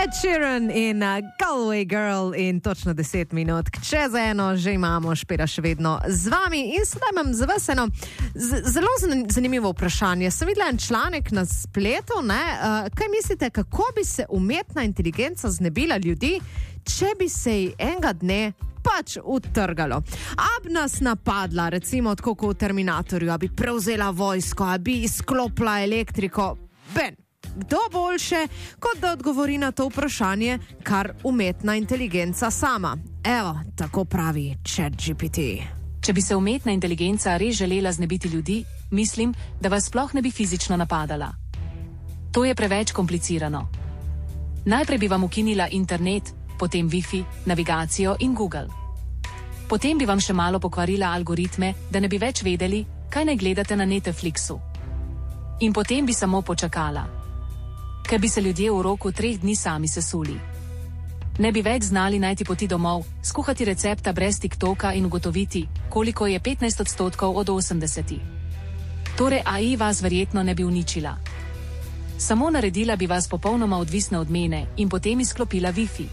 Ed Sheeran in Galway Girl in točno 10 minut. Čez eno že imamo Špela še vedno z vami in sedaj imam za vas eno zelo zanimivo vprašanje. Sem videla en članek na spletu, kaj mislite, kako bi se umetna inteligenca znebila ljudi, če bi se ji enega dne pač utrgalo. Ab nas napadla, recimo tako kot v Terminatorju, a bi prevzela vojsko, a bi izklopila elektriko. Kdo boljše, kot da odgovori na to vprašanje, kar umetna inteligenca sama. Evo, tako pravi ChatGPT. Če bi se umetna inteligenca res želela znebiti ljudi, mislim, da vas sploh ne bi fizično napadala. To je preveč komplicirano. Najprej bi vam ukinila internet, potem Wi-Fi, navigacijo in Google. Potem bi vam še malo pokvarila algoritme, da ne bi več vedeli, kaj naj gledate na Netflixu. In potem bi samo počakala. Ker bi se ljudje v roku 3 dni sami sesuli. Ne bi več znali najti poti domov, skuhati recepta brez TikToka in ugotoviti, koliko je 15% od 80. Torej AI vas verjetno ne bi uničila. Samo naredila bi vas popolnoma odvisne od mene in potem izklopila Wi-Fi.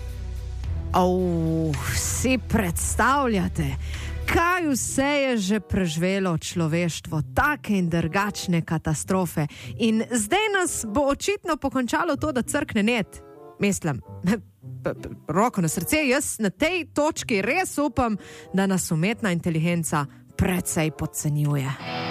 Si predstavljate, kaj vse je že preživelo človeštvo, take in drugačne katastrofe. In zdaj nas bo očitno pokončalo to, da crkne net. Mislim, roko na srce, jaz na tej točki res upam, da nas umetna inteligenca precej podcenjuje.